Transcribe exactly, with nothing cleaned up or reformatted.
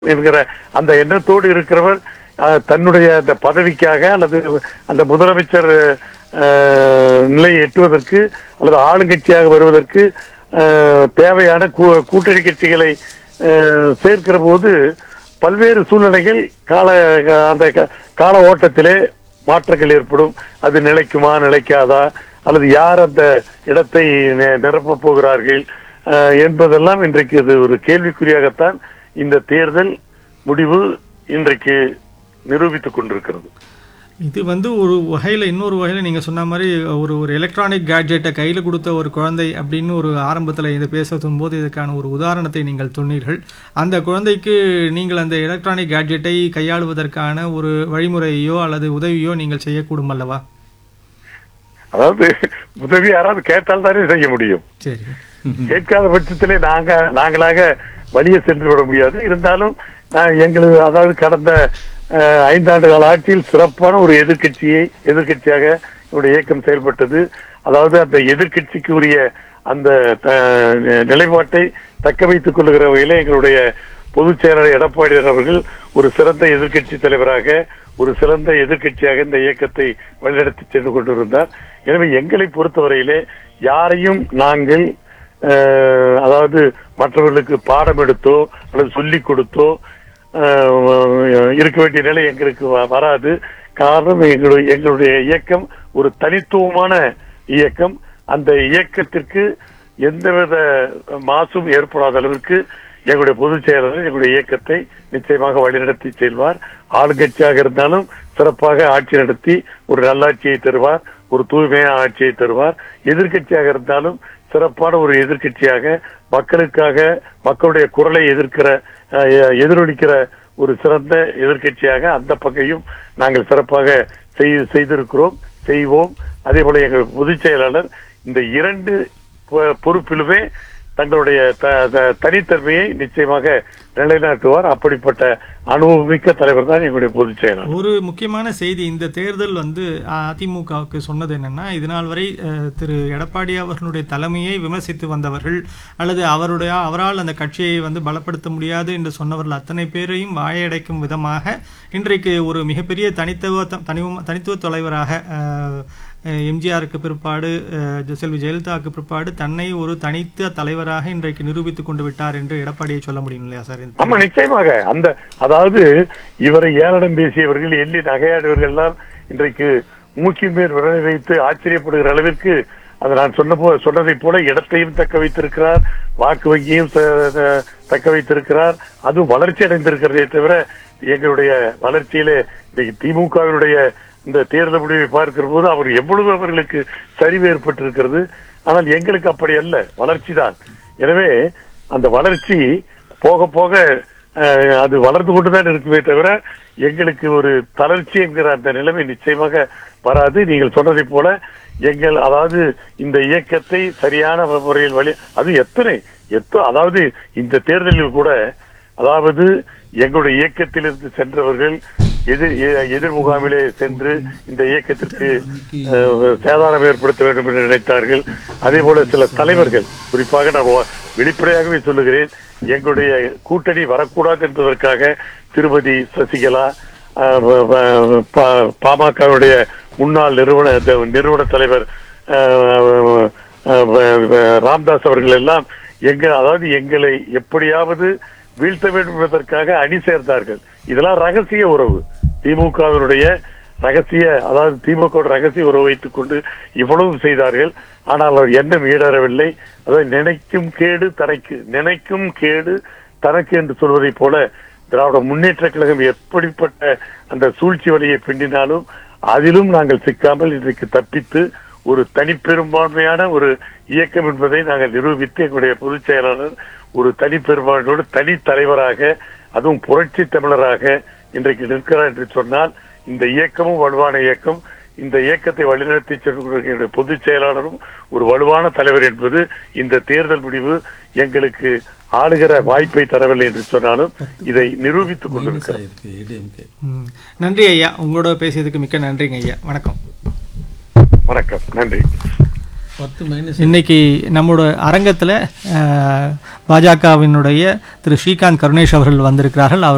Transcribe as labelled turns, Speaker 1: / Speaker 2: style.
Speaker 1: என்கிற அந்த எண்ணத்தோடு இருக்கிறவர் தன்னுடைய அந்த பதவிக்காக அல்லது அந்த முதலமைச்சர் நிலையை எட்டுவதற்கு அல்லது ஆளுங்கட்சியாக வருவதற்கு தேவையான கூட்டணி கட்சிகளை சேர்க்கிற போது பல்வேறு சூழ்நிலைகள் கால அந்த கால ஓட்டத்திலே மாற்றங்கள் ஏற்படும். அது நிலைக்குமா நிலைக்காதா அல்லது யார் அந்த இடத்தை நிரப்ப போகிறார்கள் என்பதெல்லாம் இன்றைக்கு இது ஒரு கேள்விக்குறியாகத்தான் இந்த தேர்தல் முடிவு இன்றைக்கு நிரூபித்துக் கொண்டிருக்கிறது.
Speaker 2: இது வந்து ஒரு வகையில் இன்னொரு வகையில் நீங்கள் சொன்ன மாதிரி ஒரு ஒரு எலக்ட்ரானிக் கேட்ஜெட்டை கையில் கொடுத்த ஒரு குழந்தை அப்படின்னு ஒரு ஆரம்பத்தில் இதை பேசும் போது இதுக்கான ஒரு உதாரணத்தை நீங்கள் சொன்னீர்கள். அந்த குழந்தைக்கு நீங்கள் அந்த எலக்ட்ரானிக் கேட்ஜெட்டை கையாளுவதற்கான ஒரு வழிமுறையோ அல்லது உதவியோ நீங்கள் செய்யக்கூடும் அல்லவா?
Speaker 1: அதாவது உதவி யாராவது கேட்டால் தானே செய்ய முடியும்.
Speaker 2: சரி,
Speaker 1: கேட்காத பட்சத்திலே நாங்க நாங்களாக வழியை சென்று விட முடியாது. இருந்தாலும் எங்களுக்கு அதாவது கடந்த ஐந்தாண்டு கால ஆட்சியில் சிறப்பான ஒரு எதிர்கட்சியை எதிர்கட்சியாக என்னுடைய இயக்கம் செயல்பட்டது. அதாவது அந்த எதிர்கட்சிக்கு உரிய அந்த நிலைப்பாட்டை தக்க வைத்துக் கொள்ளுகிற வகையில எங்களுடைய பொதுச் செயலாளர் எடப்பாடியார் அவர்கள் ஒரு சிறந்த எதிர்கட்சி தலைவராக ஒரு சிறந்த எதிர்கட்சியாக இந்த இயக்கத்தை வழிநடத்தி சென்று கொண்டிருந்தார். எனவே எங்களை பொறுத்தவரையிலே யாரையும் நாங்கள் அதாவது மற்றவர்களுக்கு பாடம் எடுத்தோ அல்லது சொல்லிக் கொடுத்தோ இருக்க வேண்டிய நிலை எங்களுக்கு வராது. காரணம் எங்களுடைய எங்களுடைய இயக்கம் ஒரு தனித்துவமான இயக்கம். அந்த இயக்கத்திற்கு எந்தவித மாசும் ஏற்படாத அளவிற்கு எங்களுடைய பொதுச் செயலாளர் எங்களுடைய இயக்கத்தை நிச்சயமாக வழிநடத்தி செல்வார். ஆளுங்கட்சியாக இருந்தாலும் சிறப்பாக ஆட்சி நடத்தி ஒரு நல்லாட்சியை தருவார், ஒரு தூய்மையான ஆட்சியை தருவார். எதிர்கட்சியாக இருந்தாலும் சிறப்பான ஒரு எதிர்கட்சியாக மக்களுக்காக மக்களுடைய குரலை எதிர்க்கிற எதிரொலிக்கிற ஒரு சிறந்த எதிர்கட்சியாக அந்த பக்கையும் நாங்கள் சிறப்பாக செய்திருக்கிறோம், செய்வோம். அதே போல எங்கள் பொதுச் செயலாளர் இந்த இரண்டு பொறுப்பிலுமே தங்களுடைய தனித்தன்மையை நிச்சயமாக நிலைநாட்டுவார். அப்படிப்பட்ட அனுபவமிக்க தலைவர் தான் எங்களுடைய பொதுச் செயலாளர்.
Speaker 2: ஒரு முக்கியமான செய்தி இந்த தேர்தல் வந்து அதிமுகவுக்கு சொன்னது என்னன்னா, இதனால் வரை திரு எடப்பாடி அவர்களுடைய தலைமையை விமர்சித்து வந்தவர்கள் அல்லது அவருடைய அவரால் அந்த கட்சியை வந்து பலப்படுத்த முடியாது என்று சொன்னவர்கள் அத்தனை பேரையும் வாயடைக்கும் விதமாக இன்றைக்கு ஒரு மிகப்பெரிய தனித்துவ தனித்துவ தலைவராக எம்ஜிஆருக்கு பிற்பாடு செல்வி ஜெயலலிதாவுக்கு பிற்பாடு தன்னை ஒரு தனித்த தலைவராக இன்றைக்கு நிரூபித்துக் கொண்டு விட்டார் என்று எடப்பாடியை சொல்ல முடியும் இல்லையா சார்?
Speaker 1: ஆமா, நிச்சயமாக. அந்த அதாவது இவரை ஏளனம் பேசியவர்கள் எள்ளி நகையாடுவர்கள் எல்லாம் இன்றைக்கு மூக்கின் மேல் விரலை வைத்து ஆச்சரியப்படுகிற அளவிற்கு அதை நான் சொன்ன போ சொன்னதை போல இடத்தையும் தக்க வைத்திருக்கிறார், வாக்கு வங்கியும் தக்க வைத்திருக்கிறார். அதுவும் வளர்ச்சி அடைந்திருக்கிறதே தவிர எங்களுடைய வளர்ச்சியிலே இன்றைக்கு திமுகவினுடைய இந்த தேர்தல் முடிவை பார்க்கிற போது அவர் எவ்வளவு அவர்களுக்கு சரிவு ஏற்பட்டிருக்கிறது. ஆனால் எங்களுக்கு அப்படி அல்ல, வளர்ச்சி தான். எனவே அந்த வளர்ச்சி போக போக அது வளர்ந்து கொண்டுதான் இருக்குமே தவிர எங்களுக்கு ஒரு தளர்ச்சி என்கிற அந்த நிலைமை நிச்சயமாக வராது. நீங்கள் சொன்னதை போல எங்கள் அதாவது இந்த இயக்கத்தை சரியான முறையில் வழி அது எத்தனை எத்தோ அதாவது இந்த தேர்தலில் கூட அதாவது எங்களுடைய இயக்கத்திலிருந்து சென்றவர்கள் எதிர் எதிர் முகாமிலே சென்று இந்த இயக்கத்திற்கு சேதாரம் ஏற்படுத்த வேண்டும் என்று நினைத்தார்கள். அதே போல சில தலைவர்கள், குறிப்பாக நான் வெளிப்படையாகவே சொல்லுகிறேன், எங்களுடைய கூட்டணி வரக்கூடாது என்பதற்காக திருமதி சசிகலா, பாமகவுடைய முன்னாள் நிறுவன நிறுவன தலைவர் ராம்தாஸ் அவர்கள் எல்லாம் எங்க அதாவது எங்களை எப்படியாவது வீழ்த்த வேண்டும் என்பதற்காக அணி சேர்ந்தார்கள். இதெல்லாம் ரகசிய உறவு, திமுகவினுடைய ரகசிய அதாவது திமுக ரகசிய உறவு வைத்துக் கொண்டு இவ்வளவு செய்தார்கள். ஆனால் அவர் எண்ணம் ஈடறவில்லை. அதாவது நினைக்கும் கேடு தனக்கு நினைக்கும் கேடு தனக்கு என்று சொல்வதை போல திராவிட முன்னேற்ற கழகம் எப்படிப்பட்ட அந்த சூழ்ச்சி வழியை பின்னினாலும் அதிலும் நாங்கள் சிக்காமல் இன்றைக்கு தப்பித்து ஒரு தனிப்பெரும்பான்மையான ஒரு இயக்கம் என்பதை நாங்கள் நிரூபித்து எங்களுடைய பொதுச் செயலாளர் ஒரு தனிப்பெரும்பான்மையோடு தனி தலைவராக அதுவும் புரட்சி தமிழராக இன்றைக்கு நிற்கிறார் என்று சொன்னால் இந்த இயக்கமும் வலுவான இயக்கம். இந்த இயக்கத்தை வழிநடத்தி சென்ற பொதுச் செயலாளரும் ஒரு வலுவான தலைவர் என்பது இந்த தேர்தல் முடிவு எங்களுக்கு ஆளுகிற வாய்ப்பை தரவில்லை என்று சொன்னாலும் இதை நிரூபித்துக் கொண்டிருக்கிறார்.
Speaker 2: நன்றி ஐயா, உங்களோட பேசியதுக்கு மிக்க நன்றிங்க ஐயா. வணக்கம்.
Speaker 1: வணக்கம், நன்றி.
Speaker 2: இன்னைக்கு நம்மளோட அரங்கத்தில் பாஜகவினுடைய திரு ஸ்ரீகாந்த் கருணேஷ் அவர்கள் வந்திருக்கிறார்கள். அவர்